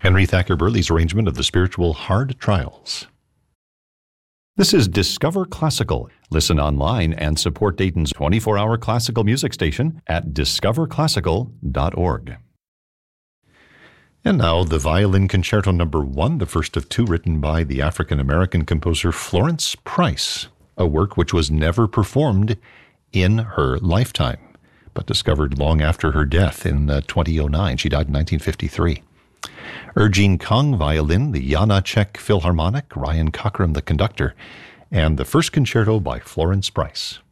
Henry Thacker Burley's arrangement of the spiritual Hard Trials. This is Discover Classical. Listen online and support Dayton's 24-hour classical music station at discoverclassical.org. And now the Violin Concerto No. 1, the first of two written by the African-American composer Florence Price, a work which was never performed in her lifetime, but discovered long after her death in 2009. She died in 1953. Ergin Kong violin, the Janáček Philharmonic, Ryan Cockram the conductor, and the first concerto by Florence Price.